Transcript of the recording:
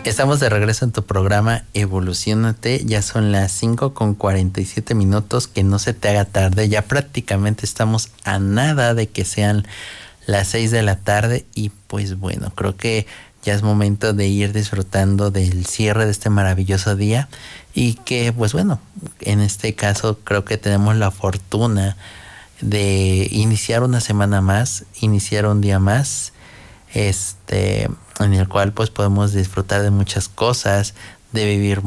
Estamos de regreso en tu programa Evoluciónate. Ya son las 5:47, que no se te haga tarde. Ya prácticamente estamos a nada de que sean las 6 de la tarde. Y pues bueno, creo que ya es momento de ir disfrutando del cierre de este maravilloso día. Y que pues bueno, en este caso creo que tenemos la fortuna de iniciar una semana más, iniciar un día más, en el cual pues podemos disfrutar de muchas cosas, de vivir